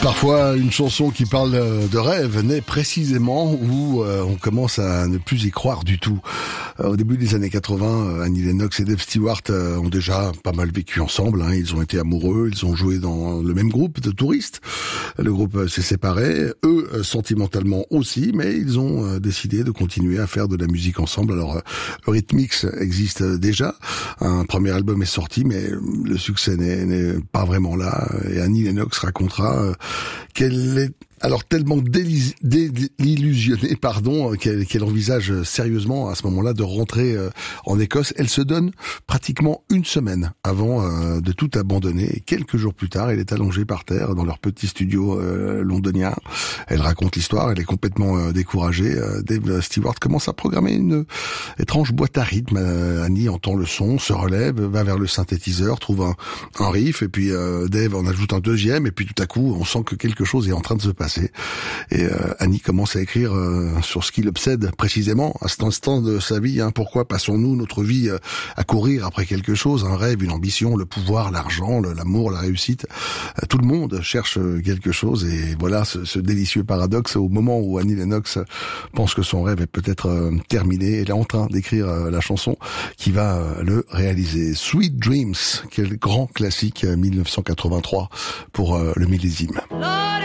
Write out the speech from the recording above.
Parfois, une chanson qui parle de rêve naît précisément où on commence à ne plus y croire du tout. Au début des années 80, Annie Lennox et Dave Stewart ont déjà pas mal vécu ensemble. Ils ont été amoureux, ils ont joué dans le même groupe de touristes. Le groupe s'est séparé, eux sentimentalement aussi, mais ils ont décidé de continuer à faire de la musique ensemble. Alors, Eurythmics existe déjà, un premier album est sorti, mais le succès n'est pas vraiment là. Et Annie Lennox racontera qu'elle est alors tellement désillusionnée, qu'elle envisage sérieusement à ce moment-là de rentrer en Écosse. Elle se donne pratiquement une semaine avant de tout abandonner. Et quelques jours plus tard, elle est allongée par terre dans leur petit studio londonien. Elle raconte l'histoire, elle est complètement découragée. Dave Stewart commence à programmer une étrange boîte à rythme. Annie entend le son, se relève, va vers le synthétiseur, trouve un riff, et puis Dave en ajoute un deuxième, et puis tout à coup, on sent que quelque chose est en train de se passer. Et Annie commence à écrire sur ce qui l'obsède précisément à cet instant de sa vie. Pourquoi passons-nous notre vie à courir après quelque chose, un rêve, une ambition, le pouvoir, l'argent, l'amour, la réussite. Tout le monde cherche quelque chose, et voilà ce délicieux paradoxe au moment où Annie Lennox pense que son rêve est peut-être terminé. Elle est en train d'écrire la chanson qui va le réaliser. Sweet Dreams, quel grand classique 1983 pour le millésime. Lord,